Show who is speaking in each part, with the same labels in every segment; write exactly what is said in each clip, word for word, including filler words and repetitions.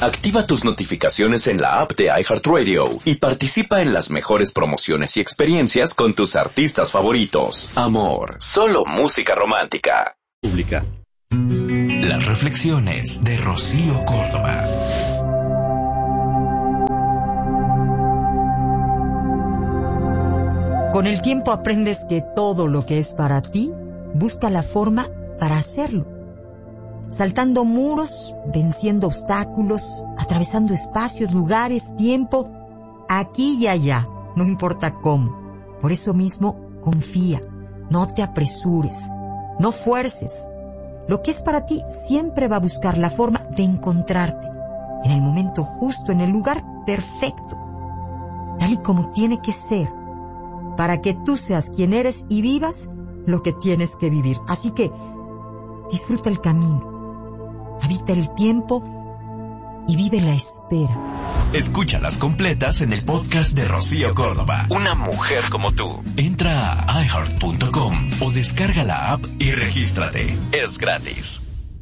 Speaker 1: Activa tus notificaciones en la app de iHeartRadio y participa en las mejores promociones y experiencias con tus artistas favoritos. Amor, solo música romántica.
Speaker 2: Pública.
Speaker 3: Las reflexiones de Rocío Córdoba.
Speaker 4: Con el tiempo aprendes que todo lo que es para ti, busca la forma para hacerlo. Saltando muros, venciendo obstáculos, atravesando espacios, lugares, tiempo, aquí y allá, no importa cómo. Por eso mismo, confía, no te apresures, no fuerces. Lo que es para ti siempre va a buscar la forma de encontrarte, en el momento justo, en el lugar perfecto, tal y como tiene que ser, para que tú seas quien eres y vivas lo que tienes que vivir. Así que, disfruta el camino. Habita el tiempo y vive la espera.
Speaker 3: Escúchalas completas en el podcast de Rocío Córdoba. Una mujer como tú. Entra a i heart punto com o descarga la app y regístrate. Es gratis.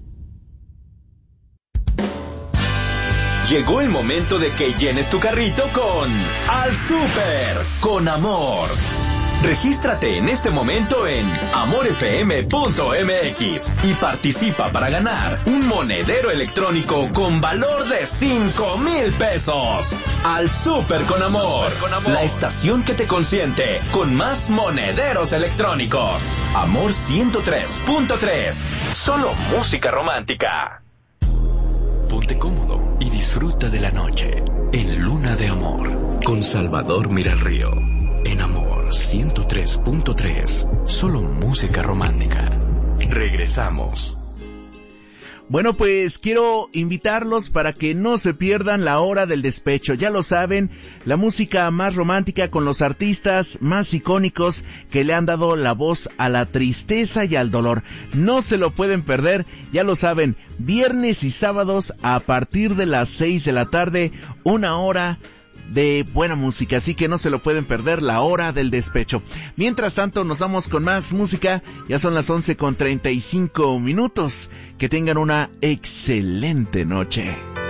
Speaker 1: Llegó el momento de que llenes tu carrito con Al Súper con Amor. Regístrate en este momento en amor f m punto m x y participa para ganar un monedero electrónico con valor de cinco mil pesos. Al Súper con Amor, con Amor, la estación que te consiente con más monederos electrónicos. Amor ciento tres punto tres, solo música romántica.
Speaker 3: Ponte cómodo y disfruta de la noche en Luna de Amor con Salvador Miralrío. En Amor ciento tres punto tres, solo música romántica. Regresamos.
Speaker 2: Bueno, pues quiero invitarlos para que no se pierdan la hora del despecho. Ya lo saben, la música más romántica con los artistas más icónicos que le han dado la voz a la tristeza y al dolor. No se lo pueden perder, ya lo saben, viernes y sábados a partir de las seis de la tarde, una hora de buena música, así que no se lo pueden perder, la hora del despecho. Mientras tanto, nos vamos con más música, ya son las once con treinta y cinco minutos, que tengan una excelente noche.